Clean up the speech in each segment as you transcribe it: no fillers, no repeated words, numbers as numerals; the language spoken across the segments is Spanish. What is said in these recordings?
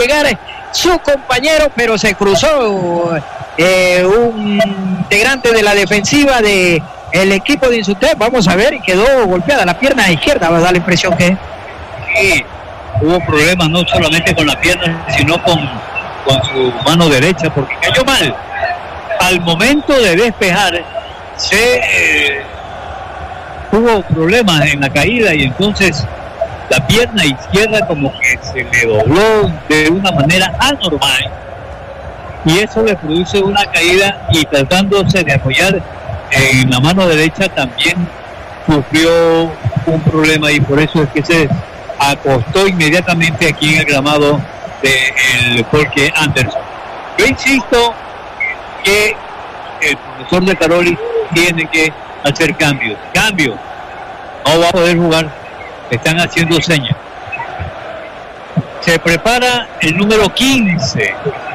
llegar su compañero, pero se cruzó un integrante de la defensiva de el equipo de Insutec. Vamos a ver, y quedó golpeada la pierna izquierda, va a dar la impresión que sí, hubo problemas no solamente con la pierna, sino con su mano derecha, porque cayó mal. Al momento de despejar, hubo problemas en la caída y entonces la pierna izquierda como que se le dobló de una manera anormal y eso le produce una caída, y tratándose de apoyar en la mano derecha también sufrió un problema, y por eso es que se acostó inmediatamente aquí en el gramado del Jorge Anderson. Yo insisto que el profesor de Caroli tiene que hacer cambios. No va a poder jugar, están haciendo señas. Se prepara el número 15,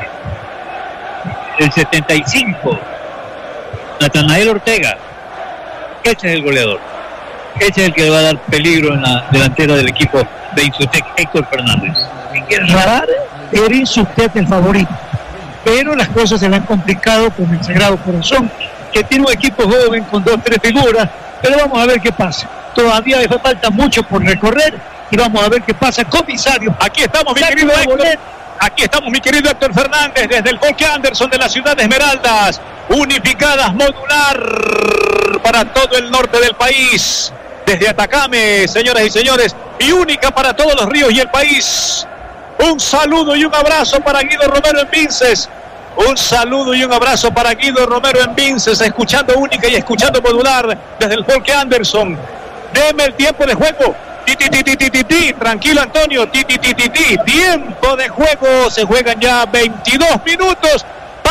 el 75, Natanael Ortega. Ese es el goleador, ese es el que va a dar peligro en la delantera del equipo de Insutec, Héctor Fernández. En radar era Insutec el favorito, pero las cosas se le han complicado con el Sagrado Corazón, que tiene un equipo joven con 2-3 figuras, pero vamos a ver qué pasa. Todavía le falta mucho por recorrer y vamos a ver qué pasa. Comisario, aquí estamos, mi querido Héctor. Aquí estamos, mi querido Héctor Fernández, desde el Jorge Anderson de la ciudad de Esmeraldas. Unificadas, modular para todo el norte del país. Desde Atacame, señoras y señores, y única para todos los ríos y el país. Un saludo y un abrazo para Guido Romero en Vinces. Un saludo y un abrazo para Guido Romero en Vinces, escuchando única y escuchando modular desde el Jorge Anderson. Deme el tiempo de juego. Tranquilo, Antonio. Tiempo de juego. Se juegan ya 22 minutos.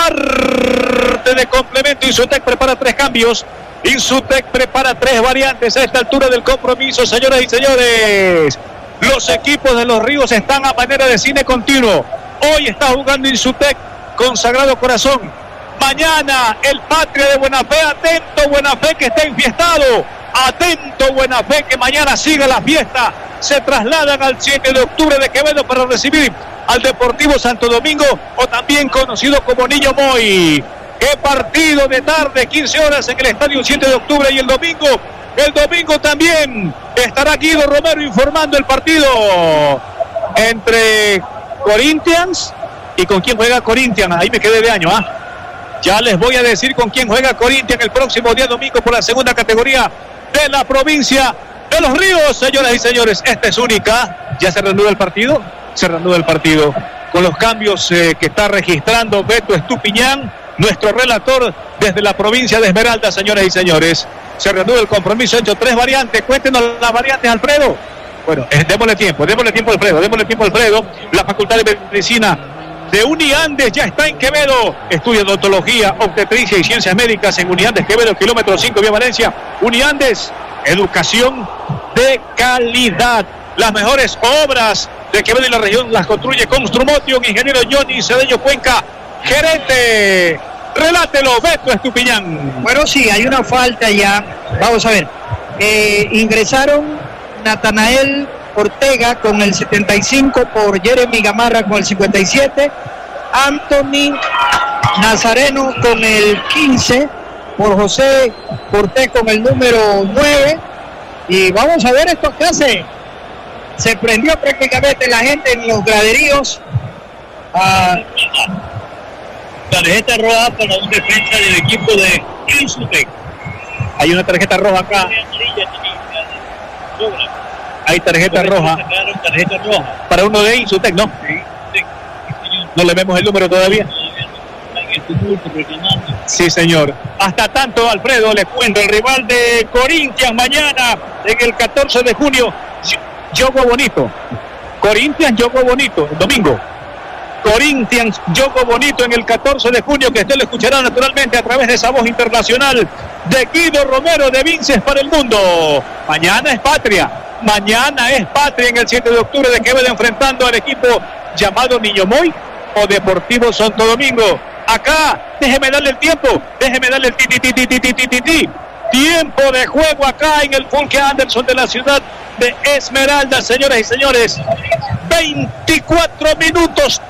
Parte de complemento. Insutec prepara 3 cambios. Insutec prepara 3 variantes a esta altura del compromiso, señoras y señores. Los equipos de Los Ríos están a manera de cine continuo. Hoy está jugando Insutec con Sagrado Corazón. Mañana el Patria de Buenafé. Atento, Buenafé, que está enfiestado. Atento, Buenafé, que mañana siga la fiesta. Se trasladan al 7 de octubre de Quevedo para recibir al Deportivo Santo Domingo, o también conocido como Niño Moy. ¡Qué partido de tarde! 15 horas en el estadio 7 de octubre. Y el domingo también estará Guido Romero informando el partido entre Corinthians. ¿Y con quién juega Corinthians? Ahí me quedé de año, Ya les voy a decir con quién juega Corinthians el próximo día domingo por la segunda categoría de la provincia de Los Ríos, señoras y señores. Esta es única. ¿Ya se reanuda el partido? Se reanuda el partido con los cambios que está registrando Beto Estupiñán, nuestro relator desde la provincia de Esmeralda, señoras y señores. Se reanuda el compromiso, hecho 3 variantes. Cuéntenos las variantes, Alfredo. Bueno, démosle tiempo, Alfredo. La Facultad de Medicina de Uniandes ya está en Quevedo. Estudia odontología, obstetricia y ciencias médicas en Uniandes, Quevedo, kilómetro 5, vía Valencia. Uniandes, educación de calidad. Las mejores obras de Quevedo y la región las construye Construmotion. Ingeniero Johnny Cedeño Cuenca, gerente. Relátelo, Beto Estupiñán. Bueno, sí, hay una falta ya. Vamos a ver. Ingresaron Natanael Ortega con el 75 por Jeremy Gamarra con el 57, Anthony Nazareno con el 15 por José Cortés con el número 9. Y vamos a ver esto que hace. Se prendió prácticamente la gente en los graderíos. Tarjeta roja para un defensa del equipo de Insutec. Hay una tarjeta roja acá. Hay tarjeta roja para uno de Insutec, ¿no? Sí. No le vemos el número todavía. Sí, señor. Hasta tanto, Alfredo, les cuento, el rival de Corinthians mañana en el 14 de junio. Yogo Bonito. Corinthians, Yogo Bonito, el domingo. Corinthians, Yogo Bonito en el 14 de junio, que usted lo escuchará naturalmente a través de esa voz internacional de Guido Romero de Vinces para el mundo. Mañana es Patria en el 7 de octubre de Quevedo, enfrentando al equipo llamado Niño Moy o Deportivo Santo Domingo. Acá, déjeme darle el tiempo, tiempo de juego acá en el Jorge Anderson de la ciudad de Esmeralda, señoras y señores. 24 minutos.